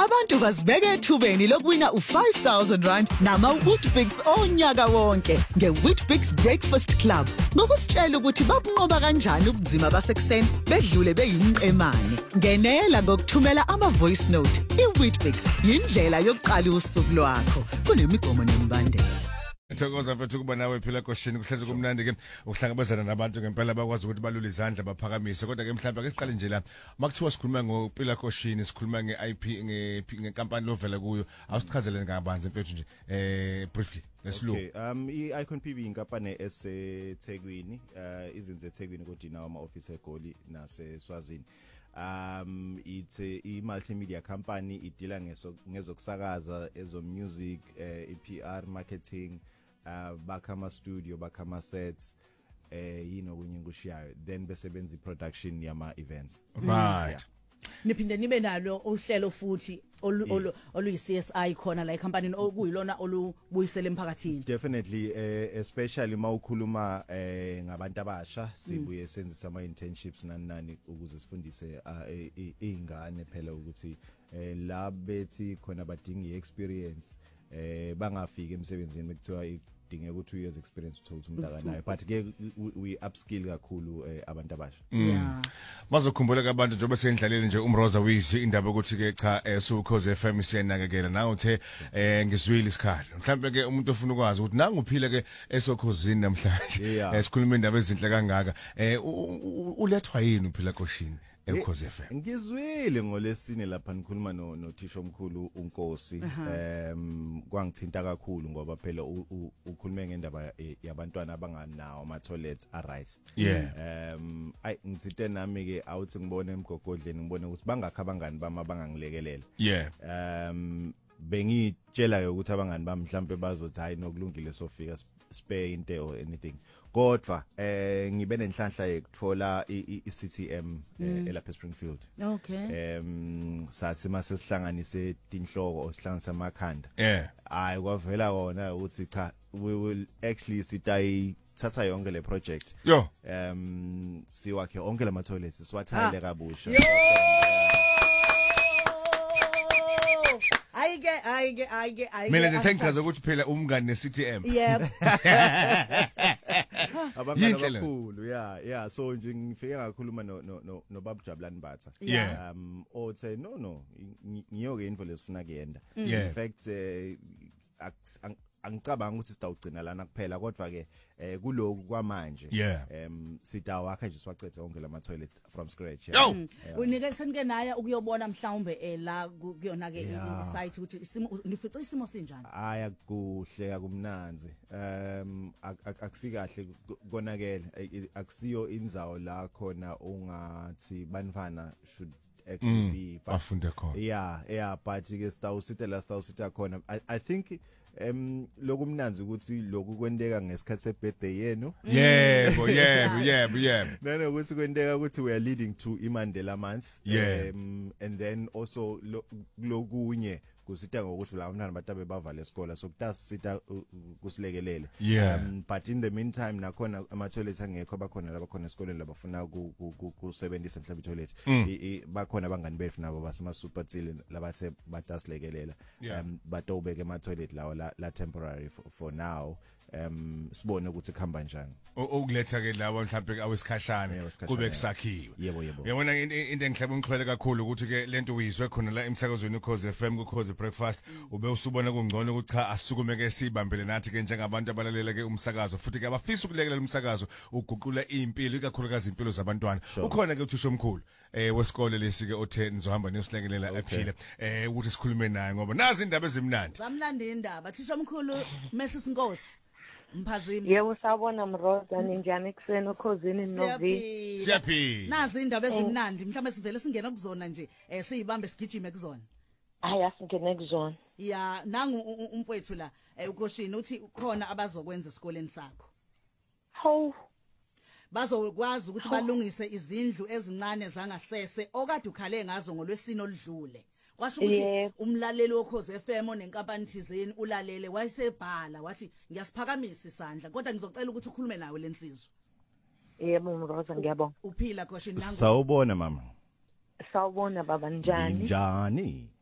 Abantu bazibeke ethubeni lokuwina u5,000 nama Weetabix onyaka wonke ngeWeetabix Breakfast Club. Ngokusitshela ukuthi babunqoba kanjani ubunzima basekuseni bedlule beyimqemane. Ngenela ngokuthumela ama voice note. iWeetabix yindlela yokuqala usuku lwakho. Kunemigomo nemibandela. Thokoza mfethu kuba nawe phela question kuhleze kumnandi ke ukuhlangabezana nabantu ngempela bakwazi ukuthi balule izandla baphakamise kodwa ke mhlawumbe ake siqale nje la makuthiwa sikhuluma ngophila question sikhuluma ngeIP ngenkampani lovela kuyo awusichazele ngabanzi mfethu nje briefly lesilo iIcon PB inkampani eseThekwini izinze eThekwini kodwa inawo ama office eGoli naseSwazini. It's a multimedia company idila ngezokusakaza ezo music PR marketing bakama studio bakama sets kunye ngushiyayo then besebenza production yama events right. Niphinde nibe nalo uhlelo futhi oluyi CSI khona la ecompany okuyilona olubuyisela emphakathini. Definitely especially mawukhuluma ngabantu abasha sibuye senzisa ama internships nani ukuze sifundise izingane phela ukuthi la bethi khona badinga experience bangafika emsebenzini bekuthiwa dinge ku2 years experience uthola umntaka nayo but ke we upskill kakhulu abantu abasha. Mazokhumbula abantu njengoba sendlaleni nje umroza wizi indaba ukuthi ke cha Ukhozi FM siyenakekela nawe uthe ngiswile isikhalo mhlawumbe ke umuntu ofuna ukwazi ukuthi nangu uphile ke esokhozini namhlanje sikhuluma indaba ezinhle kangaka ulethwa yini uphila koshini Ukhozi FM. Ngizwile ngolesine lapha nikhuluma nothisha omkhulu uNkosi kwangithinta kakhulu ngoba phela ukhulume ngendaba yabantwana abanganawo ama toilets right. Ngithinte nami ke awuthi ngibone emgogodleni ngibone ukuthi bangakha abangani bami bangangilekelela. Bengitshela ukuthi abangani bami mhlambe bazothi hayi nokulungile sofika spare into or anything kodwa ngibe nenhlanhla yekuthola iCTM elapha Springfield. Sathi mase sihlanganise tinhloko osihlanganisa amakhanda hayi kwavela wona ukuthi cha we will actually sitayi thatha yonke le project siwakhe onke lama toilets siwathale kabusha. Ayike mina ngithengichaza ukuthi phela umngani neCTM abangani kakhulu so nje ngifike ngakhuluma no Babu Jabulani Batha othe no ngiyoke info lesifuna kuyenda in fact angicabanga ukuthi sitawugcina lana kuphela kodwa ke kuloku kwamanje sitawakha nje siwacethe wonke lama toilet from scratch. Unike senike naye ukuyobona mhlawumbe la kuyona ke isite ukuthi nifice isimo sinjani. Aya kuhle akumnanzi akusikahle konakele akusiyo indzawo la khona ungathi banifana should actually be bafunde khona but ke sitawusita khona I think lokumnanzi ukuthi lokhu kwendeka ngesikhathi sebirthday yenu yebo nanokuthi kwendeka ukuthi we are leading to iMandela month and then also lokunye kusita ngokuthi la abantwana batabe bavala isikole so kutasita kusilekelele but in the meantime nakhona ama toilets angekho bakhona labakhona esikoleni labafuna kusebenzisa mhlawumbe toilet bakhona abangani bethu nabo basema super tsile labathe batasilekelela batobeke ama toilet lawo la temporary for now sibone ukuthi khamba kanjani okuletha ke lawo mhlawumbe awesikhashana kube kusakhiwe. Yabona into engihlaba ngixhwele kakhulu ukuthi ke lento uyizwe khona la emsakazweni Ukhozi FM kuKhozi Breakfast ube usubona kungcono ukuthi cha asukume ke sibambele nathi ke njengabantu abalalela ke umsakazo futhi ke abafisa ukulekelela umsakazo uguqula impilo ikakhulukazi impilo zabantwana. Ukhona ke uthisha omkhulu wesikole lesi ke othe nizohamba niyosilekelela ephila ukuthi sikhulume naye ngoba nazi indaba ezimnandi. Zamnandi indaba thisha omkhulu Mrs Nkosi Mphazimi. Yebo sabona Mroza ninjani ekseni ukhozini novi. Siyaphila. Nazi indaba ezimnandi mhlawumbe sivele singena kuzona nje siyibambe sigijime kuzona. Hayi asingene kuzona. Nangu umfowethu la uKoshini uthi khona abazokwenza esikoleni sakho. Hawu. Bazokwazi ukuthi balungise izindlu ezincane zangasese okade ukhale ngazo ngolwesini oludlule. Washo ukuthi umlaleli woKhozi FM onenkampani thizeni ulalele wayesebhala wathi ngiyasiphakamisa isandla kodwa ngizocela ukuthi ukhulume nawe lensizwe. Yebo Mroza ngiyabonga. Uphila Koshini nangu. Sawubona mama. Sawubona baba njani? Njani?